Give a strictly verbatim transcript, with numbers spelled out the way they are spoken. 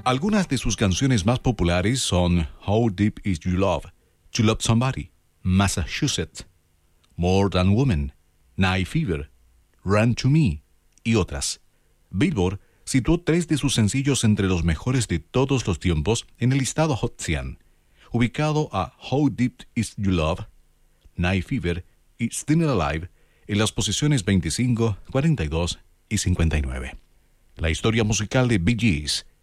Algunas de sus canciones más populares son How Deep Is Your Love, To Love Somebody, Massachusetts, More Than Woman, Night Fever, Run to Me y otras. Billboard situó tres de sus sencillos entre los mejores de todos los tiempos en el listado Hot cien, ubicado a How Deep Is Your Love, Night Fever y Still Alive en las posiciones veinticinco, cuarenta y dos y cincuenta y nueve. La historia musical de Bee Gees